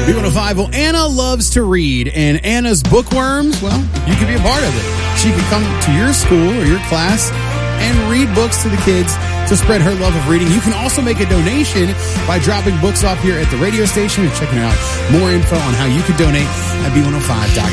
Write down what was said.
B105. Well, Anna loves to read, and Anna's bookworms, well, you can be a part of it. She can come to your school or your class and read books to the kids to spread her love of reading. You can also make a donation by dropping books off here at the radio station and checking out more info on how you can donate at B105.com.